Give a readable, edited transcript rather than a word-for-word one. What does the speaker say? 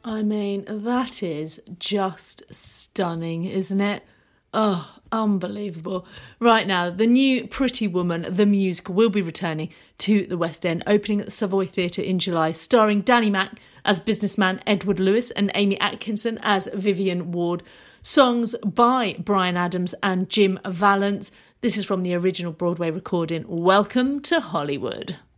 I mean, that is just stunning, isn't it? Oh, unbelievable. Right now, the new Pretty Woman, the musical, will be returning to the West End, opening at the Savoy Theatre in July, starring Danny Mac as businessman Edward Lewis and Amy Atkinson as Vivian Ward. Songs by Bryan Adams and Jim Vallance. This is from the original Broadway recording, Welcome to Hollywood.